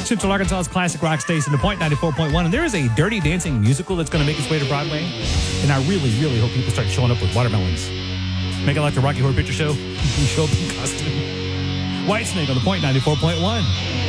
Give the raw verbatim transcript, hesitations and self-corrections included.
Central Arkansas's classic rock station, The Point ninety-four point one. And there is a Dirty Dancing musical that's going to make its way to Broadway. And I really, really hope people start showing up with watermelons. Make it like the Rocky Horror Picture Show. You show up in costume. Whitesnake on The Point ninety-four point one.